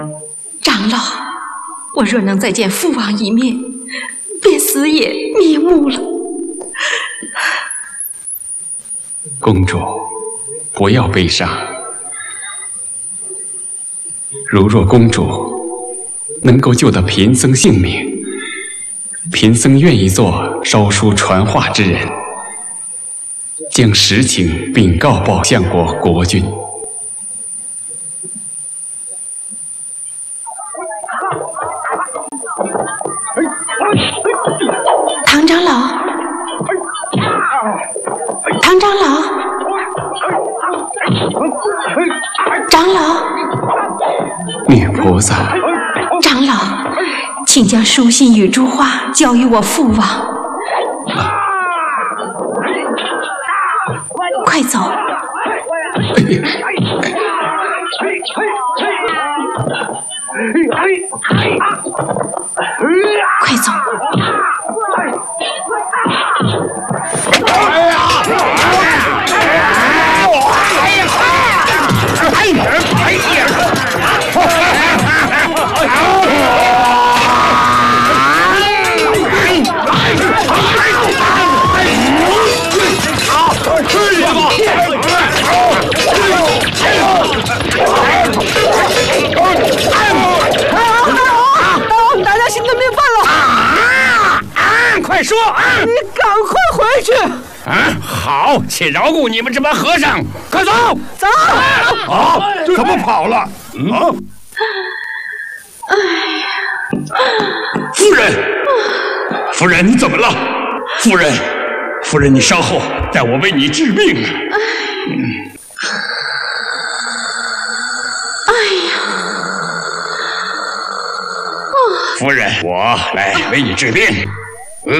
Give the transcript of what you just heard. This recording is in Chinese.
长老，我若能再见父王一面，便死也瞑目了。 公主，不要悲伤。如若公主能够救得贫僧性命，贫僧愿意做烧书传话之人，将实情禀告报相国国君。 唐长老，唐长老，长老， 女菩萨， 长老，请将书信与珠画交与我父王。快走！快走！ 大家心脏病犯了！ 快说！ 你赶快回去！ 好，且饶过你们这帮和尚！快走！ 走！ 怎么跑了？夫人，夫人，你怎么了？夫人，夫人，你稍后，待我为你治病。夫人，我来为你治病。